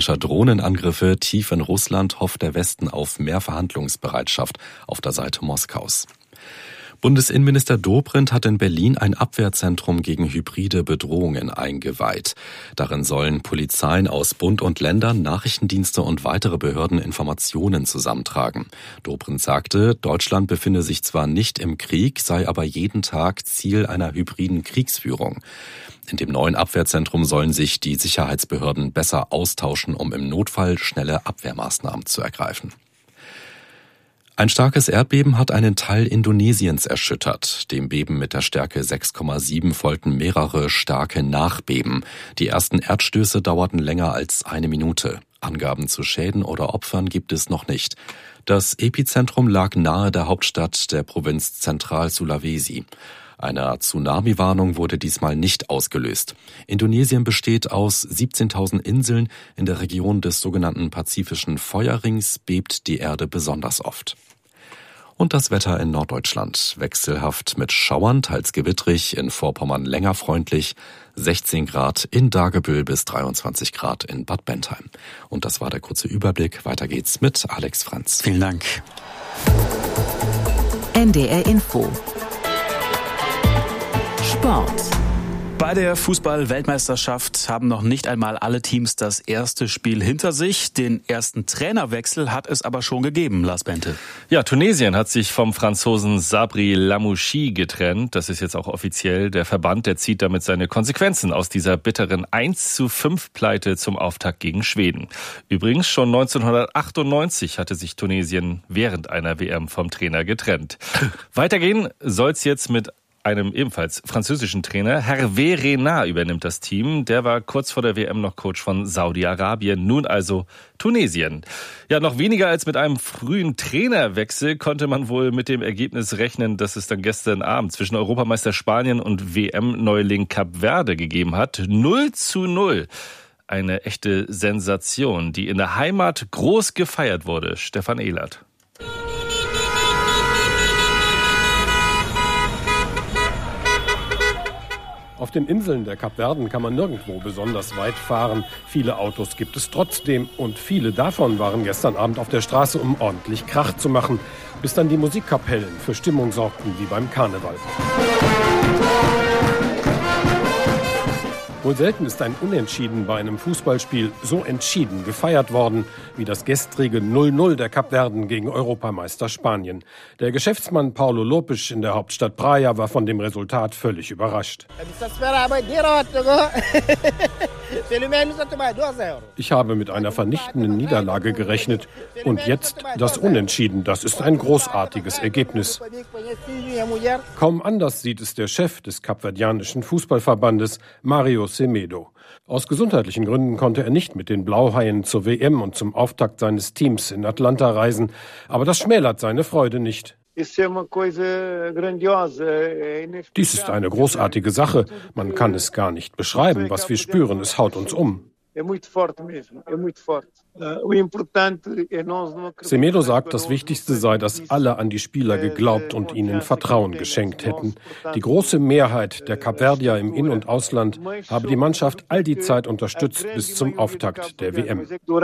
iranischer Drohnenangriffe tief in Russland hofft der Westen auf mehr Verhandlungsbereitschaft auf der Seite Moskaus. Bundesinnenminister Dobrindt hat in Berlin ein Abwehrzentrum gegen hybride Bedrohungen eingeweiht. Darin sollen Polizeien aus Bund und Ländern, Nachrichtendienste und weitere Behörden Informationen zusammentragen. Dobrindt sagte, Deutschland befinde sich zwar nicht im Krieg, sei aber jeden Tag Ziel einer hybriden Kriegsführung. In dem neuen Abwehrzentrum sollen sich die Sicherheitsbehörden besser austauschen, um im Notfall schnelle Abwehrmaßnahmen zu ergreifen. Ein starkes Erdbeben hat einen Teil Indonesiens erschüttert. Dem Beben mit der Stärke 6,7 folgten mehrere starke Nachbeben. Die ersten Erdstöße dauerten länger als eine Minute. Angaben zu Schäden oder Opfern gibt es noch nicht. Das Epizentrum lag nahe der Hauptstadt der Provinz Zentral-Sulawesi. Eine Tsunami-Warnung wurde diesmal nicht ausgelöst. Indonesien besteht aus 17.000 Inseln. In der Region des sogenannten Pazifischen Feuerrings bebt die Erde besonders oft. Und das Wetter in Norddeutschland. Wechselhaft mit Schauern, teils gewittrig, in Vorpommern länger freundlich, 16 Grad in Dagebüll bis 23 Grad in Bad Bentheim. Und das war der kurze Überblick. Weiter geht's mit Alex Franz. Vielen Dank. NDR Info. Sport. Bei der Fußball-Weltmeisterschaft haben noch nicht einmal alle Teams das erste Spiel hinter sich. Den ersten Trainerwechsel hat es aber schon gegeben, Lars Bente. Ja, Tunesien hat sich vom Franzosen Sabri Lamouchi getrennt. Das ist jetzt auch offiziell. Der Verband, der zieht damit seine Konsequenzen aus dieser bitteren 1:5-Pleite zum Auftakt gegen Schweden. Übrigens, schon 1998 hatte sich Tunesien während einer WM vom Trainer getrennt. Weitergehen soll's jetzt mit einem ebenfalls französischen Trainer. Hervé Renard übernimmt das Team. Der war kurz vor der WM noch Coach von Saudi-Arabien, nun also Tunesien. Ja, noch weniger als mit einem frühen Trainerwechsel konnte man wohl mit dem Ergebnis rechnen, dass es dann gestern Abend zwischen Europameister Spanien und WM-Neuling Kap Verde gegeben hat. 0:0. Eine echte Sensation, die in der Heimat groß gefeiert wurde. Stefan Ehlert. Auf den Inseln der Kapverden kann man nirgendwo besonders weit fahren. Viele Autos gibt es trotzdem und viele davon waren gestern Abend auf der Straße, um ordentlich Krach zu machen, bis dann die Musikkapellen für Stimmung sorgten wie beim Karneval. Wohl selten ist ein Unentschieden bei einem Fußballspiel so entschieden gefeiert worden wie das gestrige 0:0 der Kapverden gegen Europameister Spanien. Der Geschäftsmann Paulo Lopes in der Hauptstadt Praia war von dem Resultat völlig überrascht. Ich habe mit einer vernichtenden Niederlage gerechnet und jetzt das Unentschieden. Das ist ein großartiges Ergebnis. Kaum anders sieht es der Chef des kapverdianischen Fußballverbandes, Mario Semedo. Aus gesundheitlichen Gründen konnte er nicht mit den Blauhaien zur WM und zum Auftakt seines Teams in Atlanta reisen. Aber das schmälert seine Freude nicht. Dies ist eine großartige Sache. Man kann es gar nicht beschreiben, was wir spüren. Es haut uns um. Semedo sagt, das Wichtigste sei, dass alle an die Spieler geglaubt und ihnen Vertrauen geschenkt hätten. Die große Mehrheit der Kapverdier im In- und Ausland habe die Mannschaft all die Zeit unterstützt bis zum Auftakt der WM.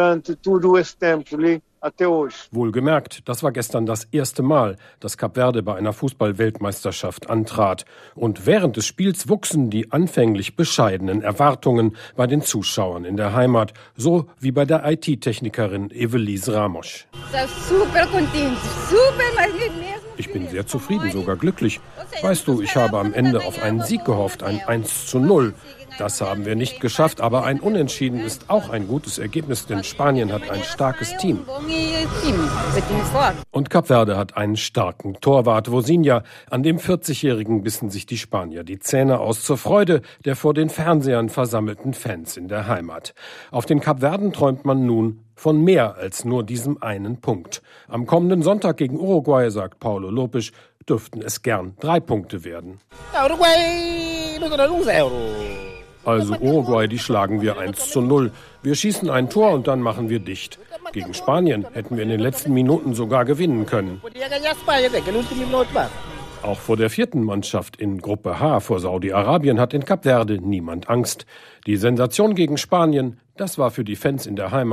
Wohlgemerkt, das war gestern das erste Mal, dass Kap Verde bei einer Fußball-Weltmeisterschaft antrat. Und während des Spiels wuchsen die anfänglich bescheidenen Erwartungen bei den Zuschauern in der Heimat, so wie bei der IT-Technikerin Evelise Ramos. Ich bin sehr zufrieden, sogar glücklich. Weißt du, ich habe am Ende auf einen Sieg gehofft, ein 1:0. Das haben wir nicht geschafft, aber ein Unentschieden ist auch ein gutes Ergebnis, denn Spanien hat ein starkes Team. Und Kap Verde hat einen starken Torwart, Vozinha. An dem 40-Jährigen bissen sich die Spanier die Zähne aus zur Freude der vor den Fernsehern versammelten Fans in der Heimat. Auf den Kapverden träumt man nun von mehr als nur diesem einen Punkt. Am kommenden Sonntag gegen Uruguay, sagt Paulo Lopes, dürften es gern 3 Punkte werden. Also Uruguay, die schlagen wir 1:0. Wir schießen ein Tor und dann machen wir dicht. Gegen Spanien hätten wir in den letzten Minuten sogar gewinnen können. Auch vor der 4. Mannschaft in Gruppe H vor Saudi-Arabien hat in Kap Verde niemand Angst. Die Sensation gegen Spanien, das war für die Fans in der Heimat